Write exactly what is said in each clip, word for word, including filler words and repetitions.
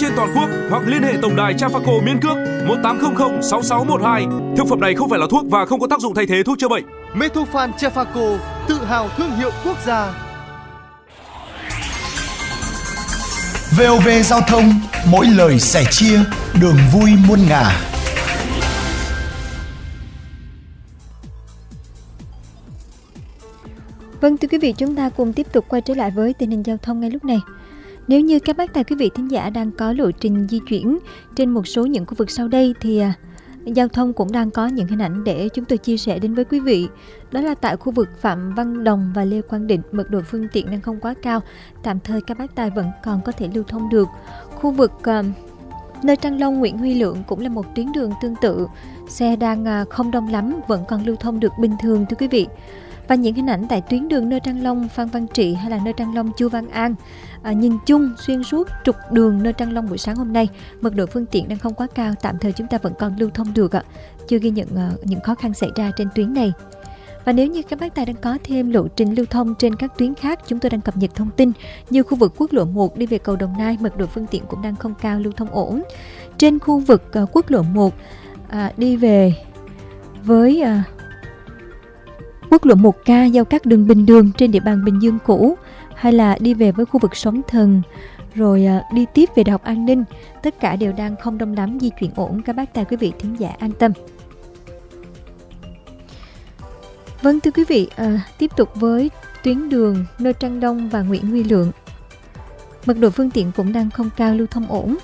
trên toàn quốc hoặc liên hệ tổng đài Trafaco miễn cước một tám không không sáu sáu một hai. Thực phẩm này không phải là thuốc và không có tác dụng thay thế thuốc chữa bệnh. Metofan Trafaco, tự hào thương hiệu quốc gia. vê o vê Giao thông, mỗi lời sẻ chia, đường vui muôn ngả. Vâng, thưa quý vị, chúng ta cùng tiếp tục quay trở lại với tình hình giao thông ngay lúc này. Nếu như các bác tài quý vị thính giả đang có lộ trình di chuyển trên một số những khu vực sau đây thì à, giao thông cũng đang có những hình ảnh để chúng tôi chia sẻ đến với quý vị. Đó là tại khu vực Phạm Văn Đồng và Lê Quang Định, mật độ phương tiện đang không quá cao, tạm thời các bác tài vẫn còn có thể lưu thông được. Khu vực uh, nơi Trang Long, Nguyễn Huy Lượng cũng là một tuyến đường tương tự, xe đang uh, không đông lắm, vẫn còn lưu thông được bình thường thưa quý vị. Và những hình ảnh tại tuyến đường Nơ Trang Long, Phan Văn Trị hay là Nơ Trang Long, Chu Văn An, à, nhìn chung xuyên suốt trục đường Nơ Trang Long buổi sáng hôm nay, mật độ phương tiện đang không quá cao, tạm thời chúng ta vẫn còn lưu thông được ạ. Chưa ghi nhận uh, những khó khăn xảy ra trên tuyến này. Và nếu như các bác tài đang có thêm lộ trình lưu thông trên các tuyến khác, chúng tôi đang cập nhật thông tin. Như khu vực quốc lộ một đi về cầu Đồng Nai, mật độ phương tiện cũng đang không cao, lưu thông ổn. Trên khu vực uh, quốc lộ một uh, đi về với uh, quốc lộ một K giao cắt đường Bình Đường trên địa bàn Bình Dương cũ, hay là đi về với khu vực Sóng Thần, rồi uh, đi tiếp về Đại học An Ninh, tất cả đều đang không đông lắm, di chuyển ổn, các bác tài quý vị thính giả an tâm. Vâng, thưa quý vị, uh, tiếp tục với tuyến đường Nơ Trang Đông và Nguyễn Huy Lượng, mật độ phương tiện cũng đang không cao, lưu thông ổn.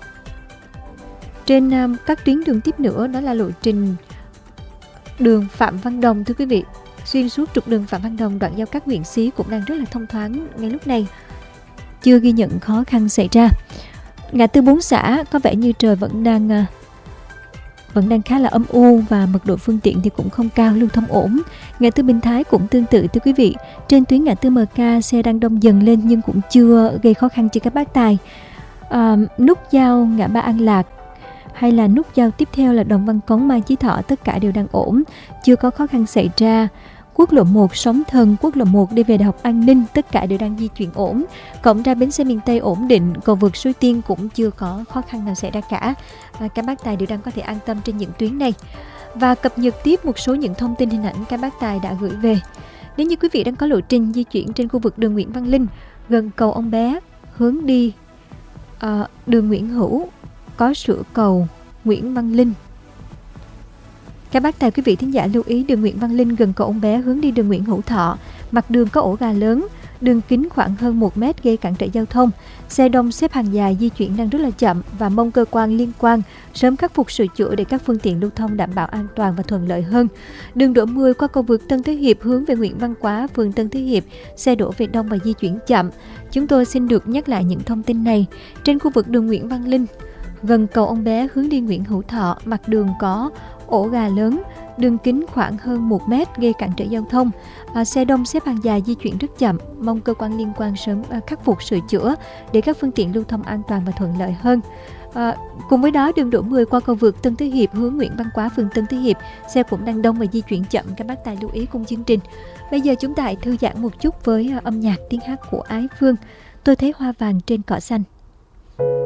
Trên uh, các tuyến đường tiếp nữa đó là lộ trình đường Phạm Văn Đồng thưa quý vị. Xuyên suốt trục đường Phạm Văn Đồng, đoạn giao cắt huyện Xí cũng đang rất là thông thoáng ngay lúc này, chưa ghi nhận khó khăn xảy ra. Ngã tư Bốn Xã có vẻ như trời vẫn đang vẫn đang khá là âm u và mật độ phương tiện thì cũng không cao, lưu thông ổn. Ngã tư Bình Thái cũng tương tự thưa quý vị. Trên tuyến ngã tư em ca xe đang đông dần lên nhưng cũng chưa gây khó khăn cho các bác tài. À, nút giao ngã ba An Lạc hay là nút giao tiếp theo là Đồng Văn Cống, Mai Chí Thọ, tất cả đều đang ổn, chưa có khó khăn xảy ra. Quốc lộ một Sóng Thần, quốc lộ một đi về Đại học An Ninh, tất cả đều đang di chuyển ổn. Cổng ra bến xe miền Tây ổn định, cầu vượt Suối Tiên cũng chưa có khó khăn nào xảy ra cả. À, các bác tài đều đang có thể an tâm trên những tuyến này. Và cập nhật tiếp một số những thông tin hình ảnh các bác tài đã gửi về. Nếu như quý vị đang có lộ trình di chuyển trên khu vực đường Nguyễn Văn Linh, gần cầu Ông Bé, hướng đi uh, đường Nguyễn Hữu, có sửa cầu Nguyễn Văn Linh. Các bác tài quý vị thính giả lưu ý đường Nguyễn Văn Linh gần cầu Ông Bé hướng đi đường Nguyễn Hữu Thọ, mặt đường có ổ gà lớn, đường kính khoảng hơn một mét gây cản trở giao thông. Xe đông xếp hàng dài di chuyển đang rất là chậm và mong cơ quan liên quan sớm khắc phục sửa chữa để các phương tiện lưu thông đảm bảo an toàn và thuận lợi hơn. Đường Đỗ Mười qua cầu vượt Tân Thế Hiệp hướng về Nguyễn Văn Quá, phường Tân Thế Hiệp, xe đổ về đông và di chuyển chậm. Chúng tôi xin được nhắc lại những thông tin này. Trên khu vực đường Nguyễn Văn Linh, gần cầu Ông Bé hướng đi Nguyễn Hữu Thọ, mặt đường có ổ gà lớn, đường kính khoảng hơn một mét gây cản trở giao thông. À, xe đông xếp hàng dài di chuyển rất chậm, mong cơ quan liên quan sớm à, khắc phục sửa chữa để các phương tiện lưu thông an toàn và thuận lợi hơn. À, cùng với đó, đường Đỗ Mười qua cầu vượt Tân Thế Hiệp hướng Nguyễn Văn Quá, phường Tân Thế Hiệp, xe cũng đang đông và di chuyển chậm, các bác tài lưu ý cùng chương trình. Bây giờ chúng ta hãy thư giãn một chút với à, âm nhạc tiếng hát của Ái Phương, Tôi thấy hoa vàng trên cỏ xanh.